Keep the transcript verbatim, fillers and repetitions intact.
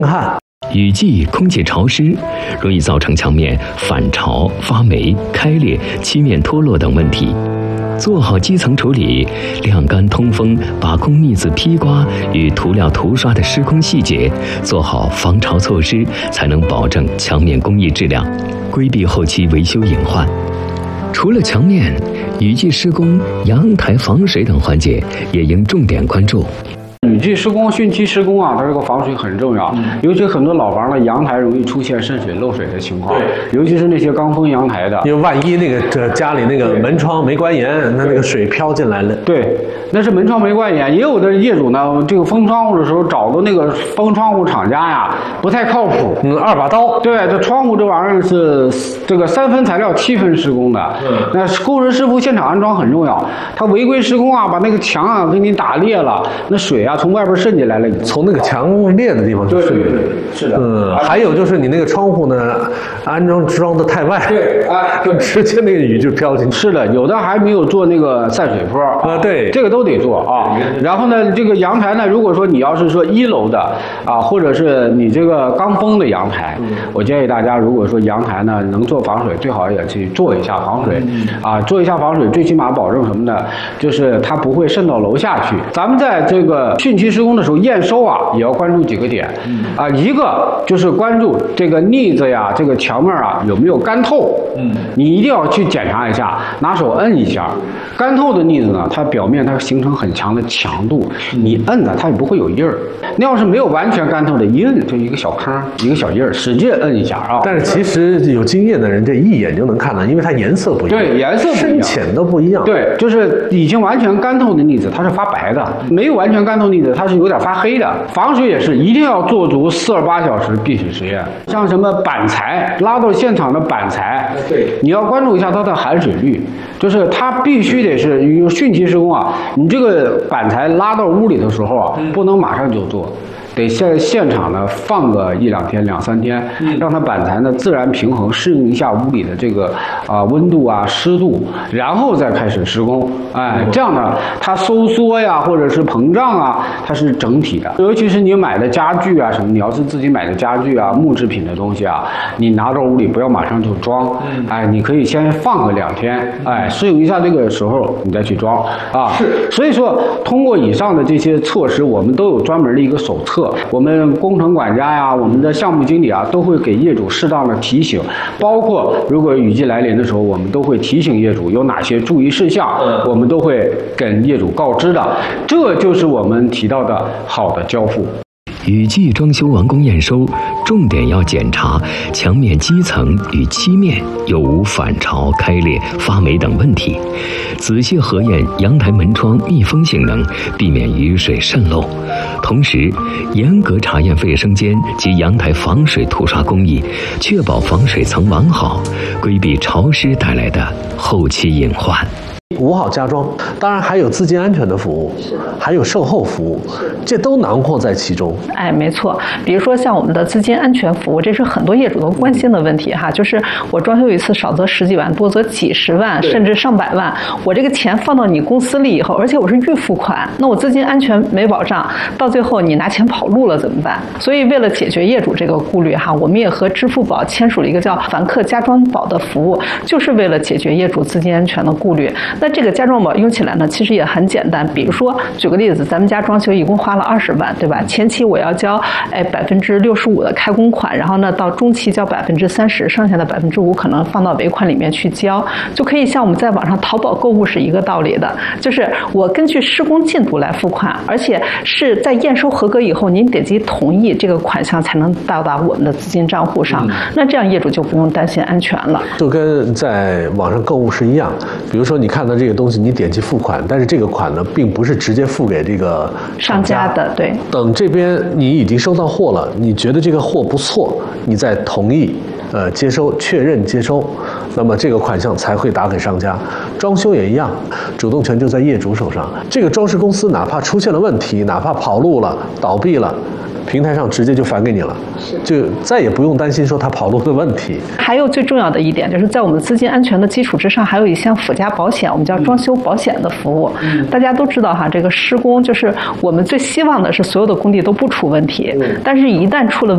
汗。 雨季空气潮湿，容易造成墙面反潮、发霉、开裂、漆面脱落等问题。做好基层处理，晾干通风，把控腻子披刮与涂料涂刷的施工细节，做好防潮措施，才能保证墙面工艺质量，规避后期维修隐患。除了墙面，雨季施工、阳台防水等环节也应重点关注。 雨季施工、汛期施工啊，它这个防水很重要。嗯、尤其很多老房的阳台容易出现渗水漏水的情况，尤其是那些钢封阳台的。 因为万一那个这家里那个门窗没关严，那那个水飘进来了。 对，那是门窗没关严。也有的业主呢，这个封窗户的时候找的那个封窗户厂家呀，不太靠谱。 嗯，二把刀。 对，这窗户这玩意儿是这个三分材料七分施工的。嗯。那工人师傅现场安装很重要，他违规施工啊，把那个墙啊给你打裂了，那水啊。从外边渗进来了， 从那个墙裂的地方就渗进来。 是的， 嗯，还有就是你那个窗户呢，安装装的太外， 对，啊， 就直接那个雨就飘进去。 是的，有的还没有做那个散水坡啊，对， 这个都得做啊。然后呢，这个阳台呢，如果说你要是说一楼的啊，或者是你这个钢封的阳台，嗯、我建议大家，如果说阳台呢能做防水，最好也去做一下防水，嗯、啊，做一下防水，最起码保证什么呢？就是它不会渗到楼下去。咱们在这个汛期施工的时候验收啊，也要关注几个点，嗯、啊，一个就是关注这个腻子呀，这个墙面啊有没有干透，嗯，你一定要去检查一下，拿手摁一下，干透的腻子呢，它表面它形成很强的强度，你摁呢它也不会有印儿。那要是没有完全干透的，一摁就一个小坑，一个小印儿，使劲摁一下啊。 但是其实有经验的人，这一眼就能看到，因为它颜色不一样， 对，颜色不一样， 深浅都不一样。 对，就是已经完全干透的腻子，它是发白的；没有完全干透腻子，它是有点发黑的。防水也是一定要做足四十八小时闭水实验。像什么板材拉到现场的板材，对，你要关注一下它的含水率，就是它必须得是有汛期施工啊，你这个板材拉到屋里的时候啊，不能马上就做。得在现场呢放个一两天、两三天，让它板材呢自然平衡，适应一下屋里的这个啊、呃、温度啊、湿度，然后再开始施工。哎，这样呢，它收缩呀，或者是膨胀啊，它是整体的。尤其是你买的家具啊什么，你要是自己买的家具啊、木制品的东西啊，你拿到屋里不要马上就装，哎，你可以先放个两天，哎，适应一下这个时候你再去装啊。是，所以说通过以上的这些措施，我们都有专门的一个手册。我们工程管家呀，我们的项目经理啊，都会给业主适当的提醒，包括如果雨季来临的时候，我们都会提醒业主有哪些注意事项，我们都会跟业主告知的。这就是我们提到的好的交付。 雨季装修完工验收，重点要检查墙面基层与漆面有无反潮、开裂、发霉等问题，仔细核验阳台门窗密封性能，避免雨水渗漏。同时，严格查验卫生间及阳台防水涂刷工艺，确保防水层完好，规避潮湿带来的后期隐患。 五好家装，当然还有资金安全的服务，还有售后服务，这都囊括在其中。 哎，没错。比如说像我们的资金安全服务，这是很多业主都关心的问题哈。就是我装修一次少则十几万，多则几十万，甚至上百万。我这个钱放到你公司里以后，而且我是预付款，那我资金安全没保障，到最后你拿钱跑路了怎么办？所以为了解决业主这个顾虑哈，我们也和支付宝签署了一个叫凡客家装宝的服务，就是为了解决业主资金安全的顾虑。那这个家装宝用起来呢，其实也很简单。比如说，举个例子，咱们家装修一共花了二十万，对吧？前期我要交哎百分之六十五的开工款，然后呢到中期交百分之三十，剩下的百分之五可能放到尾款里面去交，就可以像我们在网上淘宝购物是一个道理的，就是我根据施工进度来付款，而且是在验收合格以后，您点击同意，这个款项才能到达我们的资金账户上。嗯、那这样业主就不用担心安全了。 就跟在网上购物是一样，比如说你看到这个东西，你点击付款，但是这个款呢，并不是直接付给这个商家的，对。 等这边你已经收到货了，你觉得这个货不错，你再同意，呃，接收，确认接收，那么这个款项才会打给商家。装修也一样，主动权就在业主手上。这个装饰公司哪怕出现了问题，哪怕跑路了、倒闭了，平台上直接就返给你了，就再也不用担心说它跑路的问题。 还有最重要的一点，就是在我们资金安全的基础之上，还有一项附加保险，我们叫装修保险的服务。嗯、大家都知道哈，这个施工就是我们最希望的是所有的工地都不出问题，嗯、但是一旦出了